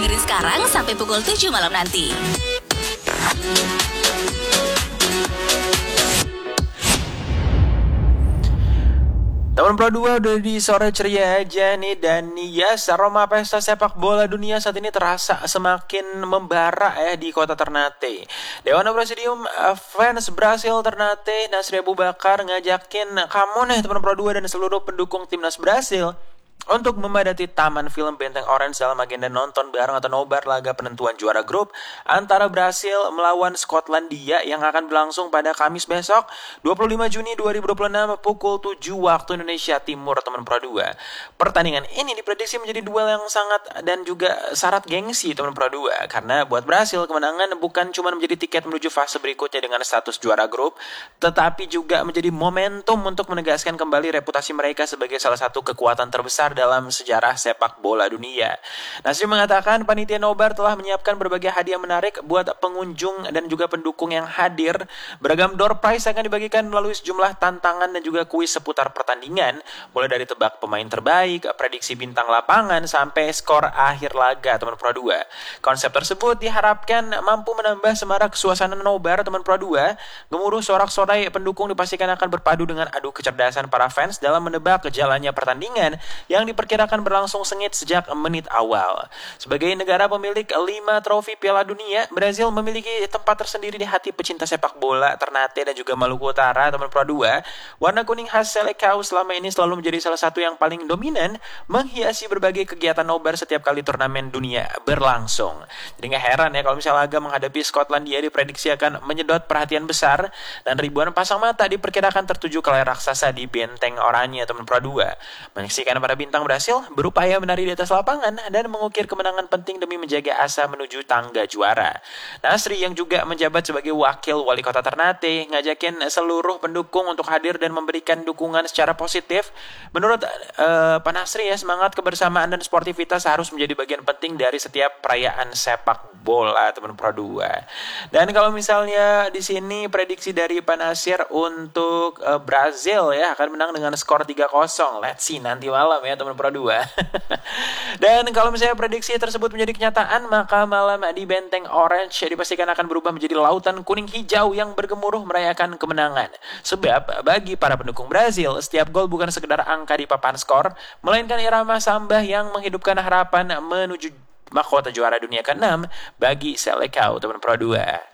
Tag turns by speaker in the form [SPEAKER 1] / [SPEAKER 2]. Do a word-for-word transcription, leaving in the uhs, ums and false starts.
[SPEAKER 1] Dengerin sekarang sampai pukul tujuh malam nanti.
[SPEAKER 2] Teman Pro dua udah di sore ceria aja nih. Dan yes, aroma pesta sepak bola dunia saat ini terasa semakin membara ya di kota Ternate. Dewan Presidium fans Brasil Ternate, Nasri Abu Bakar ngajakin kamu nih teman Pro dua dan seluruh pendukung timnas Brasil untuk memadati Taman Film Benteng Orange dalam agenda nonton bareng atau nobar laga penentuan juara grup antara Brasil melawan Skotlandia yang akan berlangsung pada Kamis besok dua puluh lima Juni dua ribu dua puluh enam pukul tujuh waktu Indonesia Timur teman Pro dua. Pertandingan ini diprediksi menjadi duel yang sangat dan juga syarat gengsi teman Pro dua, karena buat Brasil kemenangan bukan cuma menjadi tiket menuju fase berikutnya dengan status juara grup, tetapi juga menjadi momentum untuk menegaskan kembali reputasi mereka sebagai salah satu kekuatan terbesar dalam sejarah sepak bola dunia. Nasri mengatakan panitia nobar telah menyiapkan berbagai hadiah menarik buat pengunjung dan juga pendukung yang hadir. Beragam door prize akan dibagikan melalui sejumlah tantangan dan juga kuis seputar pertandingan, mulai dari tebak pemain terbaik, prediksi bintang lapangan, sampai skor akhir laga teman Pro dua. Konsep tersebut diharapkan mampu menambah semarak suasana nobar teman Pro dua. Gemuruh sorak-sorai pendukung dipastikan akan berpadu dengan adu kecerdasan para fans dalam menebak jalannya pertandingan yang yang diperkirakan berlangsung sengit sejak menit awal. Sebagai negara pemilik lima trofi Piala Dunia, Brasil memiliki tempat tersendiri di hati pecinta sepak bola Ternate dan juga Maluku Utara teman Pro dua. Warna kuning khas Seleção selama ini selalu menjadi salah satu yang paling dominan menghiasi berbagai kegiatan nobar setiap kali turnamen dunia berlangsung. Jadi gak heran ya kalau misalnya laga menghadapi Skotlandia diprediksi akan menyedot perhatian besar dan ribuan pasang mata diperkirakan tertuju ke layar raksasa di Benteng Oranye teman Pro dua. Menyaksikan para bintang Bintang Brasil berupaya menari di atas lapangan dan mengukir kemenangan penting demi menjaga asa menuju tangga juara. Nasri yang juga menjabat sebagai wakil wali kota Ternate ngajakin seluruh pendukung untuk hadir dan memberikan dukungan secara positif. Menurut uh, Pak Nasri ya, semangat kebersamaan dan sportivitas harus menjadi bagian penting dari setiap perayaan sepak bola teman Pro dua. Dan kalau misalnya di sini prediksi dari Pak Nasir untuk uh, Brasil ya akan menang dengan skor tiga kosong. Let's see nanti malam ya teman Pro dua. Dan kalau misalnya prediksi tersebut menjadi kenyataan, maka malam di Benteng Orange dipastikan akan berubah menjadi lautan kuning hijau yang bergemuruh merayakan kemenangan. Sebab bagi para pendukung Brasil, setiap gol bukan sekedar angka di papan skor, melainkan irama sambah yang menghidupkan harapan menuju mahkota juara dunia keenam bagi Seleção teman Pro dua.